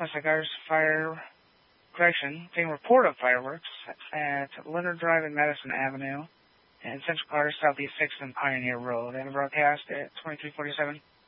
Westside Guards getting report of fireworks at Leonard Drive and Madison Avenue and Central Park, Southeast 6th and Pioneer Road. And broadcast at 2347.